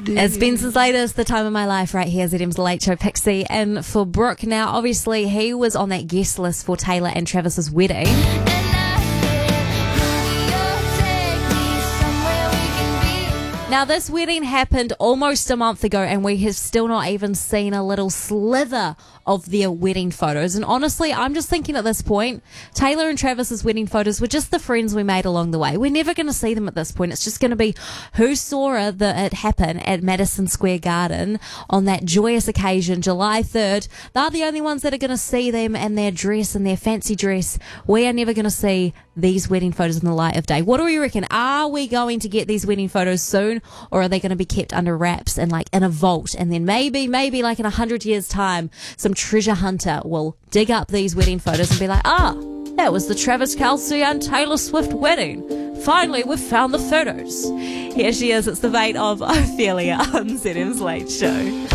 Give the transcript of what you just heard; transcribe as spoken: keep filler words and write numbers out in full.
It's been since latest, the time of my life right here, Z M's Late Show Pixie. And for Brooke now, obviously he was on that guest list for Taylor and Travis's wedding. Now, this wedding happened almost a month ago, and we have still not even seen a little slither of their wedding photos. And honestly, I'm just thinking at this point, Taylor and Travis's wedding photos were just the friends we made along the way. We're never going to see them at this point. It's just going to be who saw the, it happen at Madison Square Garden on that joyous occasion, July third. They're the only ones that are going to see them and their dress and their fancy dress. We are never going to see these wedding photos in the light of day. What do we reckon? Are we going to get these wedding photos soon, or are they going to be kept under wraps and like in a vault, and then maybe, maybe like in a hundred years' time, some treasure hunter will dig up these wedding photos and be like, ah, that was the Travis Kelce and Taylor Swift wedding. Finally, we've found the photos. Here she is. It's the fate of Ophelia on Z M's Late Show.